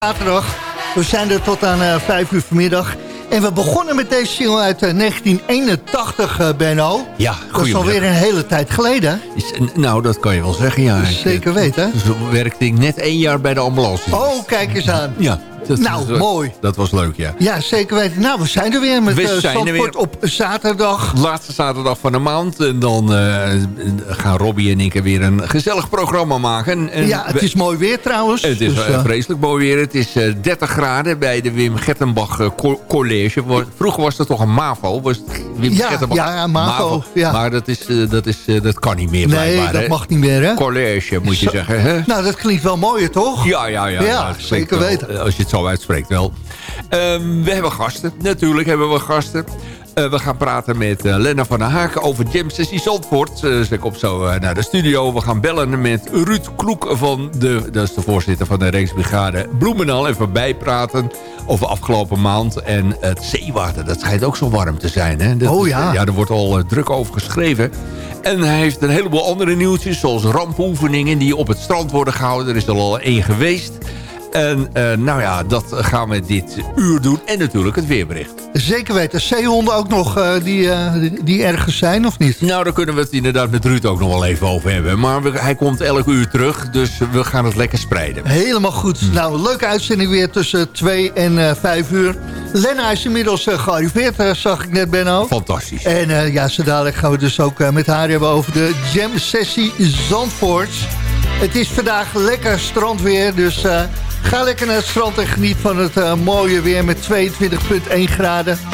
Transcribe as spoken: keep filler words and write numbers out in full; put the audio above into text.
Zaterdag. We zijn er tot aan uh, vijf uur vanmiddag. En we begonnen met deze single uit uh, negentien eenentachtig, uh, Benno. Ja, dat is alweer een hele tijd geleden. Is, nou, dat kan je wel zeggen, ja. Zeker weten. Zo werkte ik net één jaar bij de ambulance. Oh, kijk eens aan. Ja. Dat, nou, dat, mooi. Dat was leuk, ja. Ja, zeker weten. Nou, we zijn er weer met uh, Zandvoort op zaterdag. Laatste zaterdag van de maand. En dan uh, gaan Robbie en ik er weer een gezellig programma maken. En ja, het we, is mooi weer trouwens. Het is dus, uh, uh, vreselijk mooi weer. Het is uh, dertig graden bij de Wim Gettenbach uh, College. Vroeger was het toch een MAVO. Was het Wim ja, Gettenbach. ja, ja, MAVO. MAVO. Ja. Maar dat, is, uh, dat, is, uh, dat kan niet meer. Nee, blijkbaar, dat hè? mag niet meer, hè? College, moet je zo, zeggen. Hè? Nou, dat klinkt wel mooier, toch? Ja, ja, ja. Ja, ja zeker wel, weten. Als je het zo uitspreekt wel. Um, we hebben gasten. Natuurlijk hebben we gasten. Uh, we gaan praten met uh, Lena van der Haak over Jam Sessie Zandvoort. Uh, ze komt zo uh, naar de studio. We gaan bellen met Ruud Kloek van de, dat is de voorzitter van de Rijksbrigade Bloemendaal. Even bijpraten over afgelopen maand. En het zeewater, dat schijnt ook zo warm te zijn. Hè? Dat oh is, ja. Uh, ja, er wordt al uh, druk over geschreven. En hij heeft een heleboel andere nieuwtjes, zoals rampoefeningen die op het strand worden gehouden. Er is er al één geweest. En uh, nou ja, dat gaan we dit uur doen. En natuurlijk het weerbericht. Zeker weten. Zeehonden ook nog uh, die, uh, die ergens zijn, of niet? Nou, daar kunnen we het inderdaad met Ruud ook nog wel even over hebben. Maar we, hij komt elk uur terug, dus we gaan het lekker spreiden. Helemaal goed. Hm. Nou, leuke uitzending weer tussen twee en uh, vijf uur. Lena is inmiddels uh, gearriveerd, uh, zag ik net, Benno. Fantastisch. En uh, ja, zo dadelijk gaan we dus ook uh, met haar hebben over de Jam Sessie Zandvoort. Het is vandaag lekker strandweer, dus... Uh, Ga lekker naar het strand en geniet van het uh, mooie weer met tweeëntwintig komma één graden.